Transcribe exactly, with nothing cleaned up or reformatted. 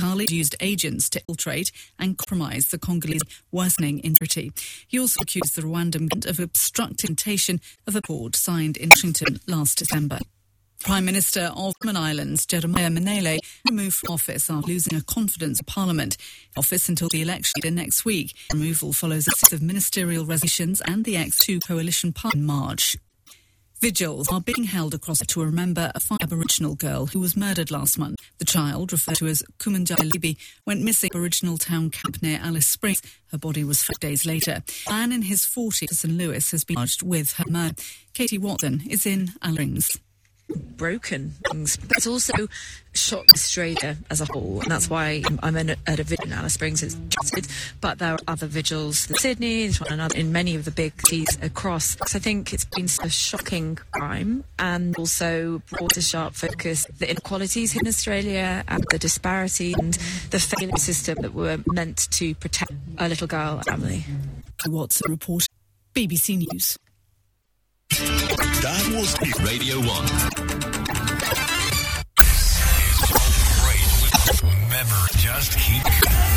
Kali used agents to infiltrate and compromise the Congolese, worsening insecurity. He also accused the Rwandan government of obstructing implementation of a accord signed in Washington last December. Prime Minister of Solomon Islands, Jeremiah Manele, removed from office after losing a confidence in Parliament. Office until the election next week. Removal follows a series of ministerial resignations and the X two coalition party in March. Vigils are being held across to remember a fine Aboriginal girl who was murdered last month. The child, referred to as Kumanjai Libi, went missing at Aboriginal town camp near Alice Springs. Her body was found days later. A man in his forties, St Louis, has been charged with her murder. Katie Watson is in Alice Springs. Broken things, but it's also shocked Australia as a whole, and that's why I'm in a, at a vigil in Alice Springs. It's just, but there are other vigils in Sydney, another in many of the big cities across. So I think it's been a shocking crime, and also brought a sharp focus the inequalities in Australia and the disparity and the failing system that were meant to protect a little girl family. Watson report, B B C News. That was Radio one. Great. Remember, just keep